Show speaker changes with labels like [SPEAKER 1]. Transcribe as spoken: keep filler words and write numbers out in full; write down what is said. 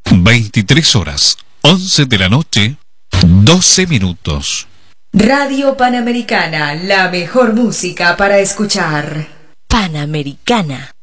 [SPEAKER 1] veintitrés horas, once de la noche, doce minutos.
[SPEAKER 2] Radio Panamericana, la mejor música para escuchar.
[SPEAKER 3] Panamericana.